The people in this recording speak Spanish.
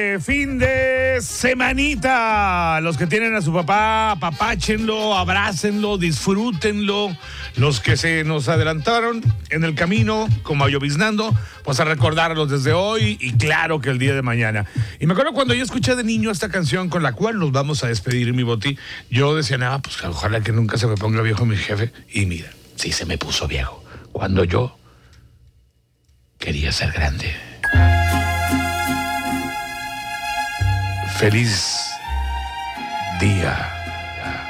Fin de semanita. Los que tienen a su papá, apapáchenlo, abrácenlo, disfrútenlo. Los que se nos adelantaron en el camino, como lloviznando, pues a recordarlos desde hoy y claro que el día de mañana. Y me acuerdo cuando yo escuché de niño esta canción con la cual nos vamos a despedir, mi Boti, yo decía, nada, pues ojalá que nunca se me ponga viejo mi jefe. Y mira, sí se me puso viejo. Cuando yo quería ser grande. Feliz día